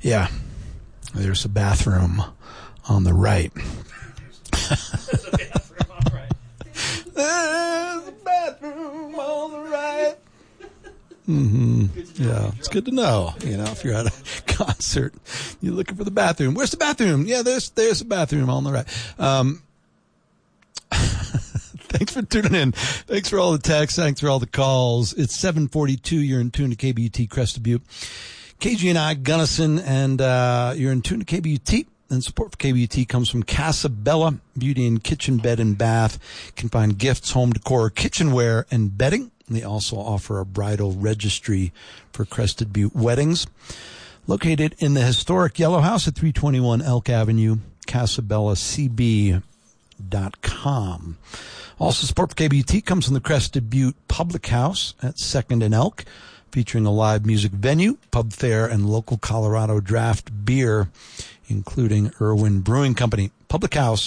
Yeah, there's a bathroom on the right. There's a bathroom on the right. There's a bathroom on the right. Mm-hmm. Yeah, it's good to know. You know, if you're at a concert, you're looking for the bathroom. Where's the bathroom? Yeah, there's a bathroom on the right. Thanks for tuning in. Thanks for all the texts. Thanks for all the calls. It's 7:42. You're in tune to KBUT Crested Butte. KG&I Gunnison, and you're in tune to KBUT. And support for KBUT comes from Casabella Beauty and Kitchen Bed and Bath. You can find gifts, home decor, kitchenware, and bedding. They also offer a bridal registry for Crested Butte weddings. Located in the historic Yellow House at 321 Elk Avenue, CasabellaCB.com. Also, support for KBUT comes from the Crested Butte Public House at 2nd and Elk, featuring a live music venue, pub fare, and local Colorado draft beer, including Irwin Brewing Company. Public House,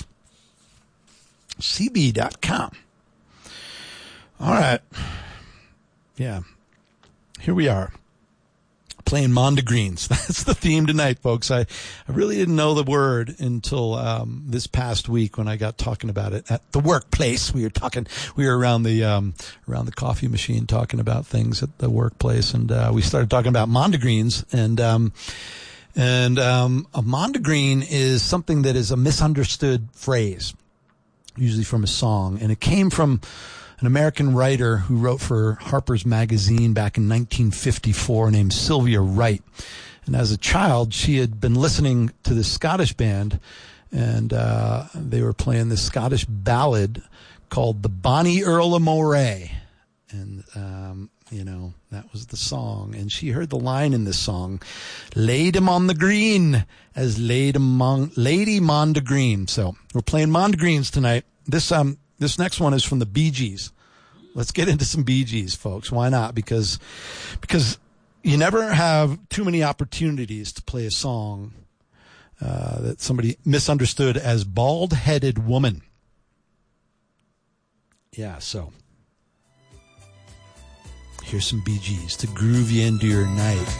CB.com. All right. Yeah. Here we are. Playing Mondegreens. That's the theme tonight, folks. I really didn't know the word until this past week when I got talking about it at the workplace. We were around the coffee machine talking about things at the workplace, and we started talking about Mondegreens. And a Mondegreen is something that is a misunderstood phrase, usually from a song, and it came from an American writer who wrote for Harper's Magazine back in 1954 named Sylvia Wright. And as a child, she had been listening to this Scottish band, and they were playing this Scottish ballad called The Bonnie Earl of Moray. And, that was the song. And she heard the line in this song, laid him on the green as Lady Mondegreen. So we're playing Mondegreens tonight. This next one is from the Bee Gees. Let's get into some Bee Gees, folks. Why not? Because you never have too many opportunities to play a song that somebody misunderstood as bald-headed woman. Yeah, so here's some Bee Gees to groove you into your night.